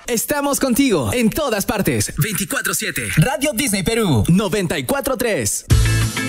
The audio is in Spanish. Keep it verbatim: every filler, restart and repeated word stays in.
Estamos contigo en todas partes. veinticuatro siete. Radio Disney Perú noventa y cuatro tres.